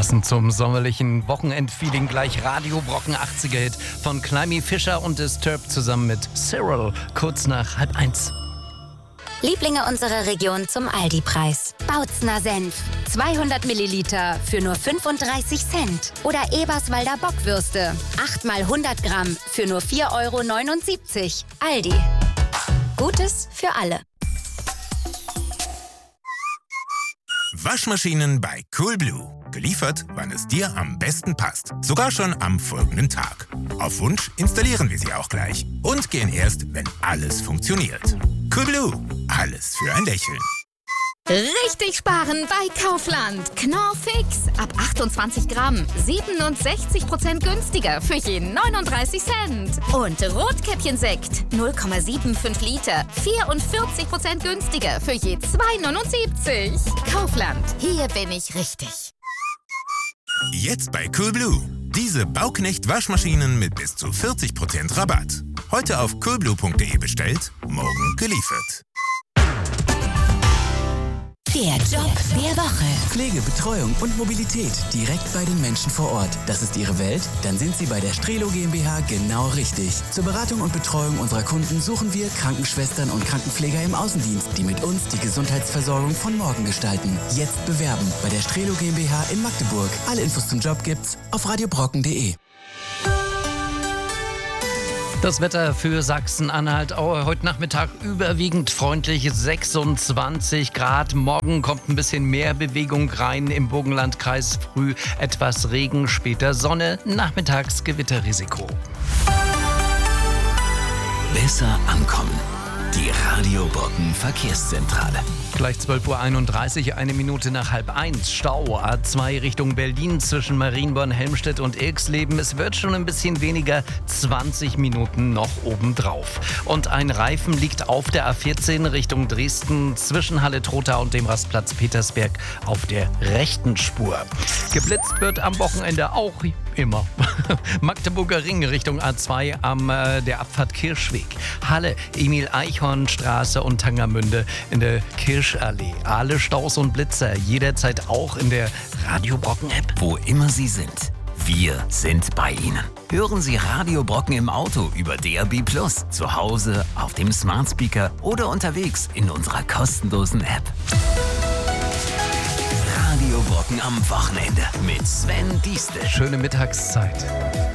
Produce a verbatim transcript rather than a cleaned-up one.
Passend zum sommerlichen Wochenendfeeling gleich Radio Brocken achtziger Hit von Climby Fisher und Disturbed zusammen mit Cyril, kurz nach halb eins. Lieblinge unserer Region zum Aldi-Preis. Bautzner Senf, zweihundert Milliliter für nur fünfunddreißig Cent. Oder Eberswalder Bockwürste, acht mal hundert Gramm für nur vier Euro neunundsiebzig. Aldi. Gutes für alle. Waschmaschinen bei Coolblue. Geliefert, wann es dir am besten passt. Sogar schon am folgenden Tag. Auf Wunsch installieren wir sie auch gleich. Und gehen erst, wenn alles funktioniert. Coolblue. Alles für ein Lächeln. Richtig sparen bei Kaufland. Knorr-Fix. Ab achtundzwanzig Gramm. siebenundsechzig Prozent günstiger für je neununddreißig Cent. Und Rotkäppchensekt. null Komma fünfundsiebzig Liter. vierundvierzig Prozent günstiger für je zwei neunundsiebzig. Kaufland. Hier bin ich richtig. Jetzt bei Coolblue. Diese Bauknecht-Waschmaschinen mit bis zu vierzig Prozent Rabatt. Heute auf coolblue punkt de bestellt, morgen geliefert. Der Job der Woche. Pflege, Betreuung und Mobilität direkt bei den Menschen vor Ort. Das ist Ihre Welt? Dann sind Sie bei der Strelo GmbH genau richtig. Zur Beratung und Betreuung unserer Kunden suchen wir Krankenschwestern und Krankenpfleger im Außendienst, die mit uns die Gesundheitsversorgung von morgen gestalten. Jetzt bewerben bei der Strelo GmbH in Magdeburg. Alle Infos zum Job gibt's auf radio brocken punkt de. Das Wetter für Sachsen-Anhalt heute Nachmittag überwiegend freundlich, sechsundzwanzig Grad. Morgen kommt ein bisschen mehr Bewegung rein im Burgenlandkreis. Früh etwas Regen, später Sonne, nachmittags Gewitterrisiko. Besser ankommen. Die Radio Brocken Verkehrszentrale. Gleich zwölf Uhr einunddreißig, eine Minute nach halb eins. Stau A zwei Richtung Berlin zwischen Marienborn, Helmstedt und Ilksleben. Es wird schon ein bisschen weniger, zwanzig Minuten noch obendrauf. Und ein Reifen liegt auf der A vierzehn Richtung Dresden zwischen Halle-Trotha und dem Rastplatz Petersberg auf der rechten Spur. Geblitzt wird am Wochenende auch immer. Magdeburger Ring Richtung A zwei am äh, der Abfahrt Kirschweg. Halle, Emil-Eichhorn-Straße und Tangermünde in der Kirschallee. Alle Staus und Blitzer jederzeit auch in der Radio Brocken App. Wo immer Sie sind, wir sind bei Ihnen. Hören Sie Radio Brocken im Auto über D A B plus, zu Hause, auf dem Smart Speaker oder unterwegs in unserer kostenlosen App. Radio Brocken am Wochenende mit Sven Diestel. Schöne Mittagszeit.